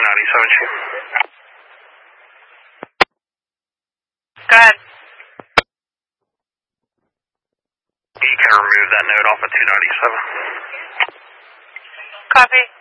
297, Chief. Go ahead. You can remove that note off of 297. Copy.